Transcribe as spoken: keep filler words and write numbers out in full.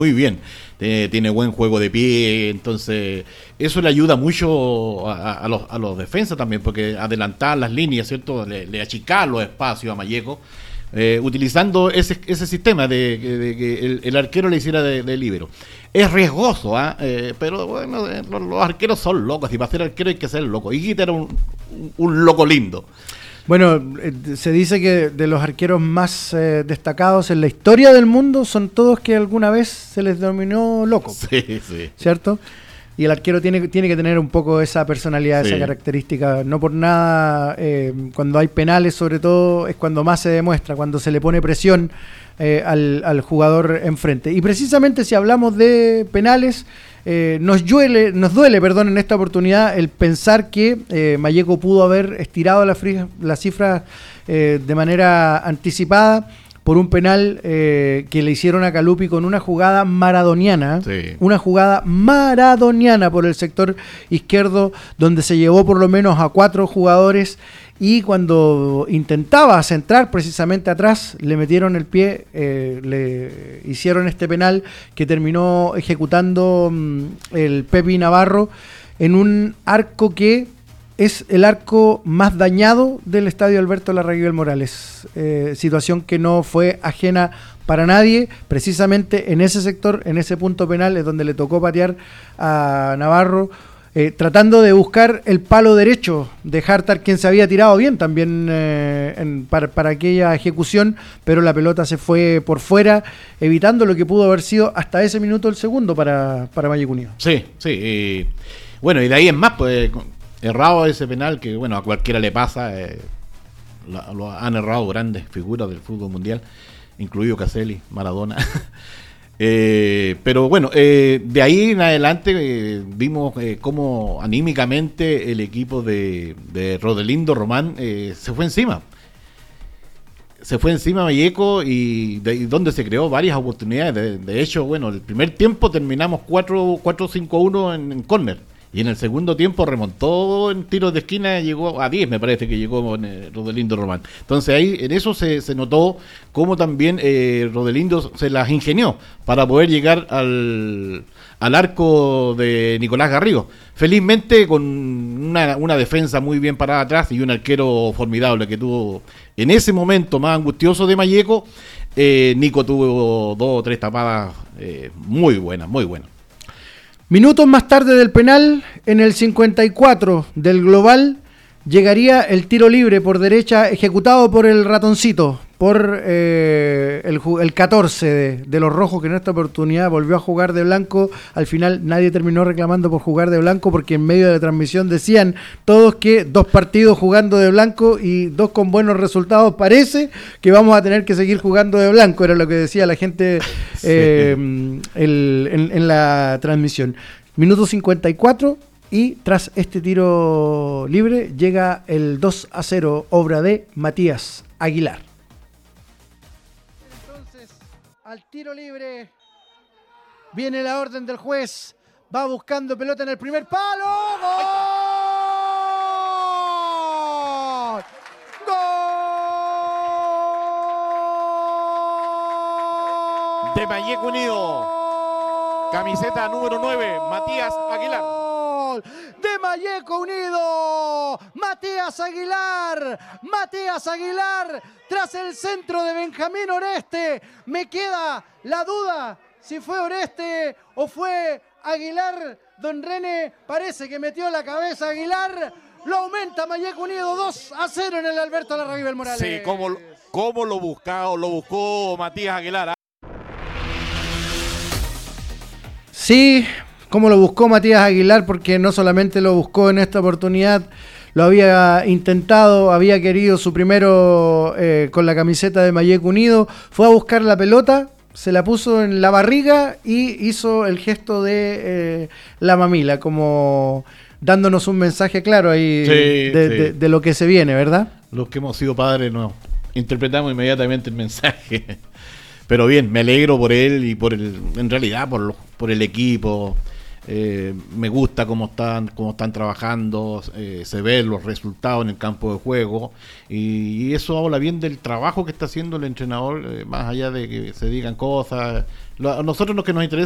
muy bien, tiene, tiene buen juego de pie, entonces eso le ayuda mucho a, a, los, a los defensas también, porque adelantar las líneas, ¿cierto? Le, le achicar los espacios a Malleco, eh, utilizando ese, ese sistema de, de, de que el, el arquero le hiciera de, de líbero. Es riesgoso, ¿eh? Eh, pero bueno, eh, los, los arqueros son locos, y para ser arquero hay que ser loco. Higuita era un, un, un loco lindo. Bueno, eh, se dice que de los arqueros más eh, destacados en la historia del mundo son todos que alguna vez se les denominó loco. Sí, sí. ¿Cierto? Y el arquero tiene, tiene que tener un poco esa personalidad, sí, esa característica. No por nada, eh, cuando hay penales sobre todo, es cuando más se demuestra, cuando se le pone presión eh, al, al jugador enfrente. Y precisamente si hablamos de penales, eh, nos duele, nos duele perdón, en esta oportunidad el pensar que eh, Malleco pudo haber estirado la, fri- la cifra eh, de manera anticipada por un penal eh, que le hicieron a Calupi con una jugada maradoniana, sí. una jugada maradoniana por el sector izquierdo, donde se llevó por lo menos a cuatro jugadores, y cuando intentaba centrar precisamente atrás, le metieron el pie, eh, le hicieron este penal que terminó ejecutando mm, el Pepi Navarro en un arco que es el arco más dañado del estadio Alberto Larraguibel Morales, eh, situación que no fue ajena para nadie. Precisamente en ese sector, en ese punto penal, es donde le tocó patear a Navarro, eh, tratando de buscar el palo derecho de Hartar, quien se había tirado bien también eh, en, para, para aquella ejecución, pero la pelota se fue por fuera, evitando lo que pudo haber sido hasta ese minuto el segundo para, para Malleco Unido. Sí, sí. Y, bueno, y de ahí en más, pues... errado ese penal que, bueno, a cualquiera le pasa. Eh, lo, lo han errado grandes figuras del fútbol mundial, incluido Caselli, Maradona. eh, pero bueno, eh, de ahí en adelante eh, vimos eh, cómo anímicamente el equipo de, de Rodelindo Román eh, se fue encima. Se fue encima Malleco y, de, y donde se creó varias oportunidades. De, de hecho, bueno, el primer tiempo terminamos cuatro cinco uno en, en córner. Y en el segundo tiempo remontó en tiros de esquina, llegó a diez, me parece que llegó eh, Rodelindo Román. Entonces ahí en eso se, se notó cómo también eh, Rodelindo se las ingenió para poder llegar al, al arco de Nicolás Garrigo. Felizmente con una, una defensa muy bien parada atrás y un arquero formidable que tuvo en ese momento más angustioso de Malleco, eh, Nico tuvo dos o tres tapadas eh, muy buenas, muy buenas. Minutos más tarde del penal, en el cincuenta y cuatro del global, llegaría el tiro libre por derecha ejecutado por el ratoncito, por eh, el, el catorce de, de los rojos, que en esta oportunidad volvió a jugar de blanco. Al final nadie terminó reclamando por jugar de blanco, porque en medio de la transmisión decían todos que dos partidos jugando de blanco y dos con buenos resultados, parece que vamos a tener que seguir jugando de blanco, era lo que decía la gente eh, sí. el, en, en la transmisión. Minuto cincuenta y cuatro, y tras este tiro libre llega el dos a cero, obra de Matías Aguilar. Entonces, al tiro libre viene la orden del juez, va buscando pelota en el primer palo. ¡Gol! ¡Gol! De Malleco Unido. Camiseta número nueve, Matías Aguilar. De Malleco Unido, Matías Aguilar, Matías Aguilar, tras el centro de Benjamín Oreste. Me queda la duda si fue Oreste o fue Aguilar. Don René parece que metió la cabeza Aguilar. Lo aumenta Malleco Unido dos a cero en el Alberto Larraguibel Morales. Sí, cómo, cómo lo buscó, lo buscó Matías Aguilar. Sí, como lo buscó Matías Aguilar, porque no solamente lo buscó en esta oportunidad, lo había intentado, había querido su primero eh, con la camiseta de Malleco Unido, fue a buscar la pelota, se la puso en la barriga y hizo el gesto de eh, la mamila, como dándonos un mensaje claro ahí sí, de, sí. De, de lo que se viene, ¿verdad? Los que hemos sido padres no interpretamos inmediatamente el mensaje. Pero bien, me alegro por él y por el, en realidad por, por el equipo. Eh, me gusta cómo están, cómo están trabajando, eh, se ven los resultados en el campo de juego y, y eso habla bien del trabajo que está haciendo el entrenador, eh, más allá de que se digan cosas. Lo, a nosotros lo que nos interesa